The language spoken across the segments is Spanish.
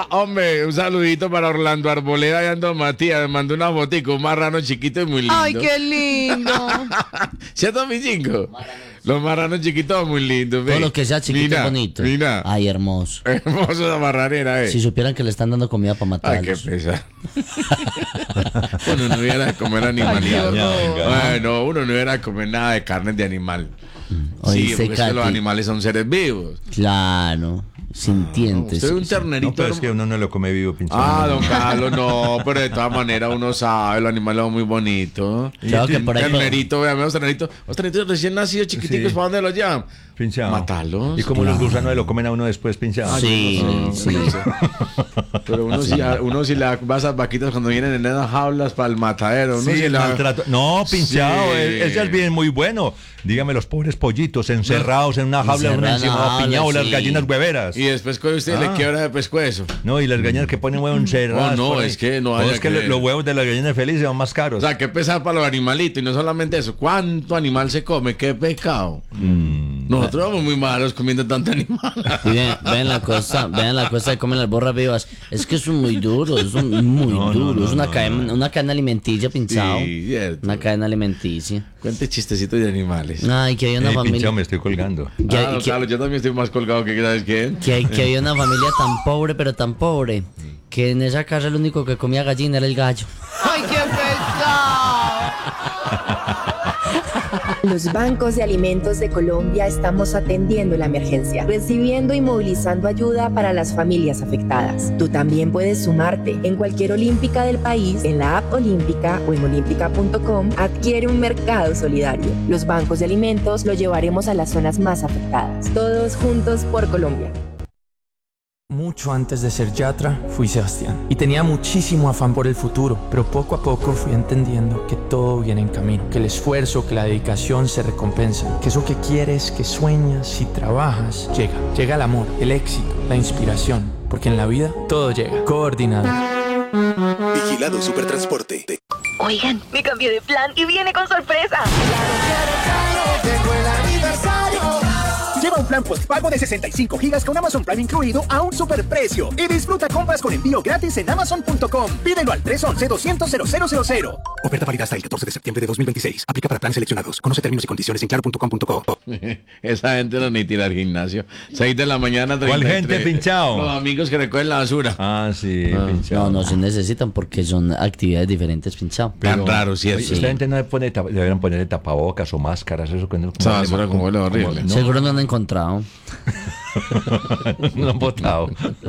Hombre, un saludito para Orlando Arboleda y Ando Matías. Me mandó una fotico, un marrano chiquito y muy lindo. Ay, qué lindo. ¿Cierto, mi cinco? Los marranos chiquitos muy lindos. Todo lo que sea chiquito es bonito. Mira. Ay, hermoso. Hermoso la marranera, Si supieran que le están dando comida para Ay, qué matarlos. pesa. Uno no hubiera de comer animalidad. Bueno, uno no hubiera de comer nada de carne de animal. Sí, Oíste, porque es que los Katy. animales son seres vivos. Claro, sintientes. Usted es un ternerito. No, pero es que uno no lo come vivo, pinche. Don Carlos, no, pero de todas maneras uno sabe, los animales son muy bonitos. Claro que por ahí- Ternerito, vean, los terneritos recién nacidos, chiquiticos, Sí. ¿para dónde los llevan? Pinchado. Matarlos. Y como los gusanos lo comen a uno después, pinchado. Sí, sí. Pero uno sí le da esas vaquitas cuando vienen en esas jaulas para el matadero. Uno Sí, sí el le da- maltrato. No, pinchado, Sí. ese es bien muy bueno. Dígame, los pobres pollitos encerrados en una jaula, una Encerrados en encima una jaula, piñado, las sí. gallinas hueveras. Y después con usted le quiebra de pescuezo. No, y las gallinas que ponen huevos encerradas. No, por ahí. es que no No, haya es que que- los huevos de las gallinas felices son más O caros. sea, qué pesar para los animalitos. Y no solamente eso, ¿cuánto animal se come? ¡Qué pecado! Nosotros vamos muy malos comiendo tanto animal. Y vean la cosa de comen las borras vivas. Es que son muy duros, son muy No, duros. no, Es una, no, una cadena alimenticia pinchado. Sí, cierto. Una cadena alimenticia. Cuente chistecitos de animales. Ay, que había una Pinchado, familia. me estoy colgando. Que, Don Carlos, yo también estoy más colgado que ¿sabes quién? que había una familia tan pobre, pero tan pobre, que en esa casa el único que comía gallina era el gallo. Ay, qué pecado. Los bancos de alimentos de Colombia estamos atendiendo la emergencia, recibiendo y movilizando ayuda para las familias afectadas. Tú también puedes sumarte. En cualquier olímpica del país, en la app Olímpica o en olímpica.com, adquiere un mercado solidario. Los bancos de alimentos lo llevaremos a las zonas más afectadas. Todos juntos por Colombia. Mucho antes de ser Yatra, fui Sebastián. Y tenía muchísimo afán por el futuro, pero poco a poco fui entendiendo que todo viene en camino, que el esfuerzo, que la dedicación se recompensan, que eso que quieres, que sueñas y trabajas, llega. Llega el amor, el éxito, la inspiración, porque en la vida todo llega. Coordinado. Vigilado Supertransporte. Oigan, me cambié de plan y viene con sorpresa. Lleva un plan postpago de 65 gigas con Amazon Prime incluido a un superprecio y disfruta compras con envío gratis en Amazon.com. Pídelo al 311-200-0000. Oferta válida hasta el 14 de septiembre de 2026. Aplica para planes seleccionados. Conoce términos y condiciones en claro.com.co. Esa gente no ni tira al gimnasio. 6 de la mañana, ¿Cuál 33. gente, pinchado? Los amigos que recogen la basura. Ah, sí, pinchado. No, no se necesitan porque son actividades diferentes pinchado. Tan raro, ¿cierto? Oye, esta gente no le pone deberían ponerle tapabocas o máscaras, eso que no. Esa basura como huele horrible. Seguro no han encontrado. No han votado.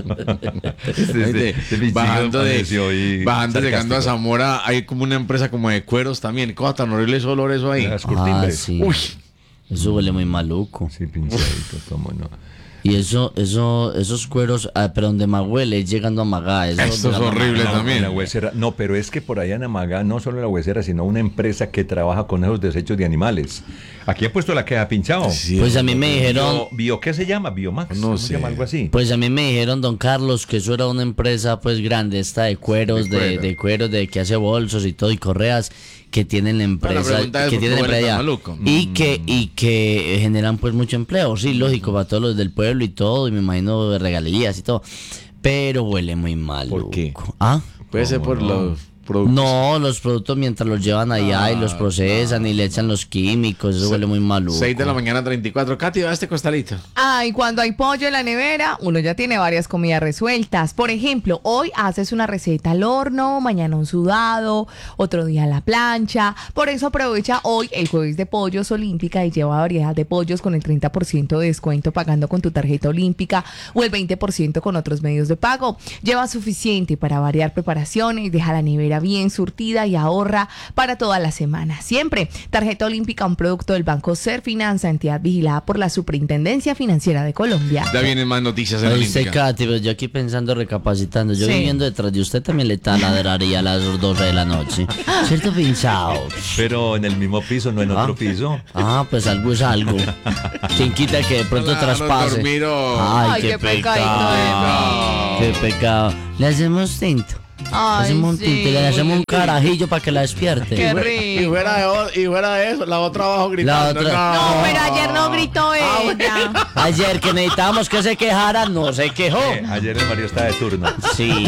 Bajando, llegando a Zamora, hay como una empresa como de cueros también. Cosa tan horrible ese olor eso ahí. Las Ah, curtimbres. sí. Uy. Eso huele muy maluco. Sí, pinchadito, cómo no. Y esos cueros, pero donde más huele, es llegando a Magá. Esto es horrible también. La huesera. No, pero es que por allá en Amagá, no solo la huesera, sino una empresa que trabaja con esos desechos de animales. Aquí he puesto la queda pinchado. Sí, Pues a mí me dijeron, ¿Qué se llama? Biomax. No ¿Cómo sé. se llama? Algo así. pues a mí me dijeron, don Carlos, que eso era una empresa pues grande, esta de cueros, de cueros, de que hace bolsos y todo, y correas, que tienen la empresa, pregunta es, que ¿por tienen qué huele empresa tan allá, maluco? y que generan pues mucho empleo, sí, lógico, para todos los del pueblo y todo, y me imagino de regalías y todo, pero huele muy mal. ¿Por qué? ¿Ah? Puede ser por los productos. No, los productos mientras los llevan allá y los procesan y le echan los químicos, eso huele muy maluco. 6 de la mañana, 34. Katy, va este costalito. Ay, cuando hay pollo en la nevera, uno ya tiene varias comidas resueltas. Por ejemplo, hoy haces una receta al horno, mañana un sudado, otro día a la plancha. Por eso aprovecha hoy el jueves de pollos Olímpica y lleva variedad de pollos con el 30% de descuento pagando con tu tarjeta Olímpica o el 20% con otros medios de pago. Lleva suficiente para variar preparaciones, deja la nevera bien surtida y ahorra para toda la semana. Siempre, tarjeta Olímpica, un producto del Banco Ser Finanza, entidad vigilada por la Superintendencia Financiera de Colombia. Ya vienen más noticias en Oíste, Olímpica. Katy, pero yo aquí pensando, recapacitando, yo Sí. viviendo detrás de usted también le taladraría a las 12 de la noche. ¿Cierto, pinchado? Pero en el mismo piso, no en otro piso. Ah, pues algo es algo. ¿Quién quita que de pronto Claro, traspase? dormir, oh. Ay, Ay, qué qué pecadito pecado. de Qué pecado. Le hacemos tinto. Ay, hacemos un sí. tinto y le hacemos un carajillo para que la despierte. Qué Y rico. fuera de eso, la otra abajo gritando. No, pero ayer no gritó ella. Ayer que necesitábamos que se quejara, no se quejó. Ayer el Mario estaba de turno. Sí.